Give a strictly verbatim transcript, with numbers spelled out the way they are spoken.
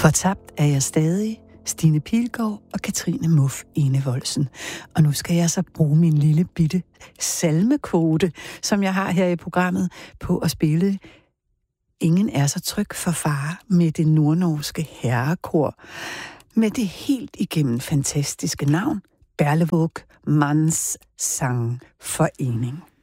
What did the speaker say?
Fortabt er jeg stadig, Stine Pilgaard og Katrine Muff Enevoldsen. Og nu skal jeg så bruge min lille bitte salmekvote, som jeg har her i programmet, på at spille Ingen er så tryg for far med det nordnorske herrekor, med det helt igennem fantastiske navn Berlevåg Manns Sang Forening.